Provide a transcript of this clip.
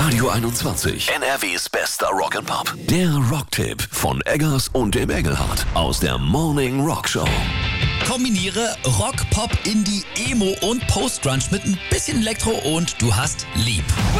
Radio 21, NRWs bester Rock'n'Pop. Der Rocktipp von Eggers und dem Engelhardt aus der Morning Rock Show. Kombiniere Rock, Pop, Indie, Emo und Post-Grunge mit ein bisschen Elektro und du hast lieb.